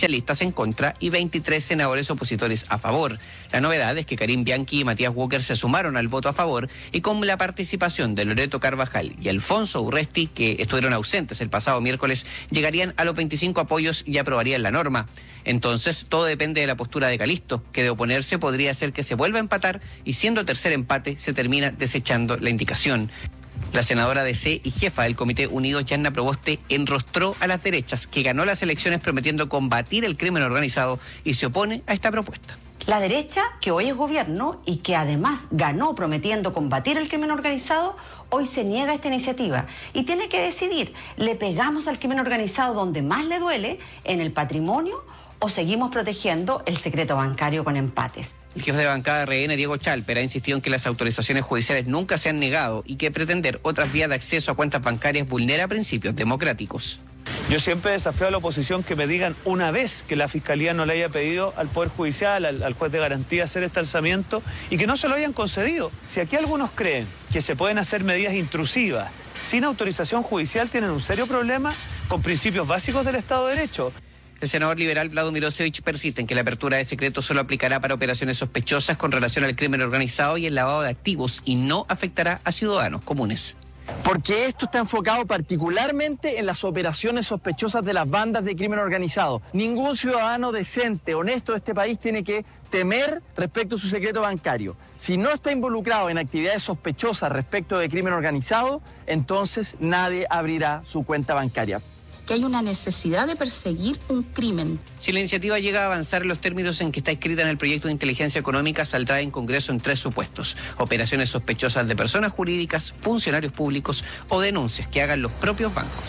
oficialistas en contra y 23 senadores opositores a favor. La novedad es que Karim Bianchi y Matías Walker se sumaron al voto a favor y con la participación de Loreto Carvajal y Alfonso Urresti, que estuvieron ausentes el pasado miércoles, llegarían a los 25 apoyos y aprobarían la norma. Entonces, todo depende de la postura de Calisto, que de oponerse podría hacer que se vuelva a empatar y siendo tercer empate se termina desechando la indicación. La senadora DC y jefa del Comité Unidos, Yanna Proboste, enrostró a las derechas, que ganó las elecciones prometiendo combatir el crimen organizado y se opone a esta propuesta. La derecha, que hoy es gobierno y que además ganó prometiendo combatir el crimen organizado, hoy se niega a esta iniciativa y tiene que decidir, ¿le pegamos al crimen organizado donde más le duele, en el patrimonio, o seguimos protegiendo el secreto bancario con empates? El jefe de bancada de RN, Diego Chalper, ha insistido en que las autorizaciones judiciales nunca se han negado y que pretender otras vías de acceso a cuentas bancarias vulnera principios democráticos. Yo siempre desafío a la oposición que me digan una vez que la Fiscalía no le haya pedido al Poder Judicial, al juez de garantía hacer este alzamiento y que no se lo hayan concedido. Si aquí algunos creen que se pueden hacer medidas intrusivas sin autorización judicial, tienen un serio problema con principios básicos del Estado de Derecho. El senador liberal Vlado Mirosevic persiste en que la apertura de secretos solo aplicará para operaciones sospechosas con relación al crimen organizado y el lavado de activos y no afectará a ciudadanos comunes. Porque esto está enfocado particularmente en las operaciones sospechosas de las bandas de crimen organizado. Ningún ciudadano decente, honesto de este país tiene que temer respecto a su secreto bancario. Si no está involucrado en actividades sospechosas respecto de crimen organizado, entonces nadie abrirá su cuenta bancaria. Que hay una necesidad de perseguir un crimen. Si la iniciativa llega a avanzar en los términos en que está escrita en el proyecto de inteligencia económica, saldrá en Congreso en 3 supuestos: operaciones sospechosas de personas jurídicas, funcionarios públicos o denuncias que hagan los propios bancos.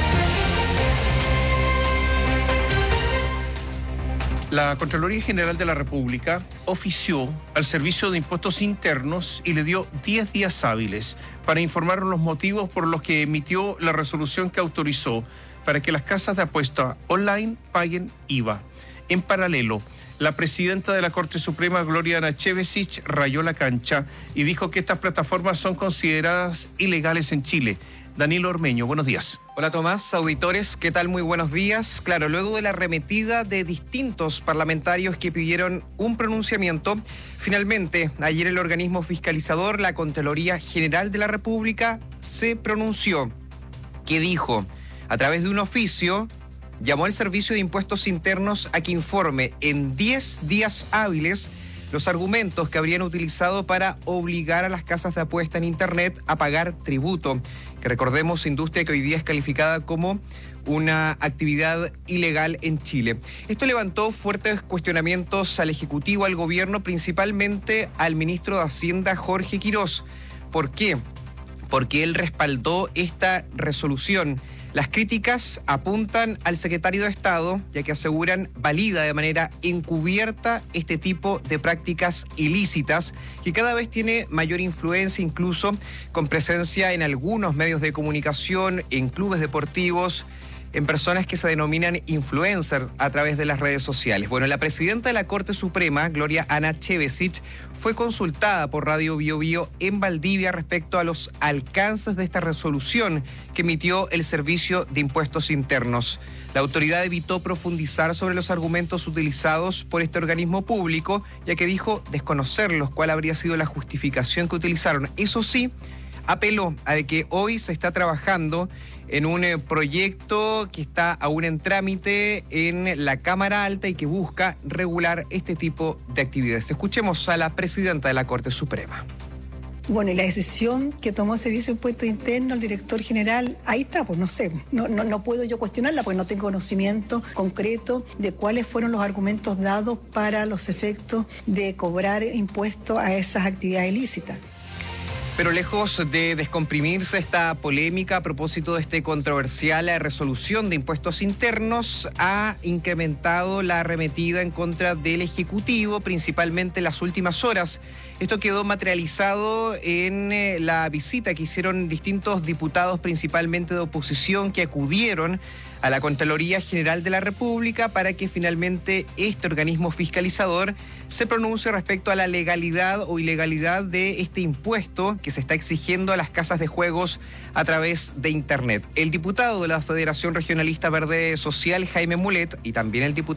La Contraloría General de la República ofició al Servicio de Impuestos Internos y le dio 10 días hábiles para informar los motivos por los que emitió la resolución que autorizó para que las casas de apuesta online paguen IVA. En paralelo, la presidenta de la Corte Suprema, Gloria Nachevesich, rayó la cancha y dijo que estas plataformas son consideradas ilegales en Chile. Danilo Ormeño, buenos días. Hola Tomás, auditores, ¿qué tal? Muy buenos días. Claro, luego de la arremetida de distintos parlamentarios que pidieron un pronunciamiento, finalmente ayer el organismo fiscalizador, la Contraloría General de la República, se pronunció. ¿Qué dijo? A través de un oficio, llamó al Servicio de Impuestos Internos a que informe en 10 días hábiles los argumentos que habrían utilizado para obligar a las casas de apuesta en Internet a pagar tributo, que recordemos, industria que hoy día es calificada como una actividad ilegal en Chile. Esto levantó fuertes cuestionamientos al Ejecutivo, al Gobierno, principalmente al ministro de Hacienda, Jorge Quirós. ¿Por qué? Porque él respaldó esta resolución. Las críticas apuntan al secretario de Estado, ya que aseguran valida de manera encubierta este tipo de prácticas ilícitas, que cada vez tiene mayor influencia, incluso con presencia en algunos medios de comunicación, en clubes deportivos, en personas que se denominan influencers a través de las redes sociales. Bueno, la presidenta de la Corte Suprema, Gloria Nachevesich, fue consultada por Radio Bio Bio en Valdivia respecto a los alcances de esta resolución que emitió el Servicio de Impuestos Internos. La autoridad evitó profundizar sobre los argumentos utilizados por este organismo público, ya que dijo desconocerlos cuál habría sido la justificación que utilizaron. Eso sí, apeló a que hoy se está trabajando en un proyecto que está aún en trámite en la Cámara Alta y que busca regular este tipo de actividades. Escuchemos a la presidenta de la Corte Suprema. Bueno, y la decisión que tomó el Servicio de Impuestos Internos, el director general, ahí está, pues no sé, no puedo yo cuestionarla, pues no tengo conocimiento concreto de cuáles fueron los argumentos dados para los efectos de cobrar impuestos a esas actividades ilícitas. Pero lejos de descomprimirse esta polémica a propósito de esta controversial resolución de impuestos internos, ha incrementado la arremetida en contra del Ejecutivo, principalmente en las últimas horas. Esto quedó materializado en la visita que hicieron distintos diputados, principalmente de oposición, que acudieron a la Contraloría General de la República para que finalmente este organismo fiscalizador se pronuncie respecto a la legalidad o ilegalidad de este impuesto que se está exigiendo a las casas de juegos a través de Internet. El diputado de la Federación Regionalista Verde Social, Jaime Mulet, y también el diputado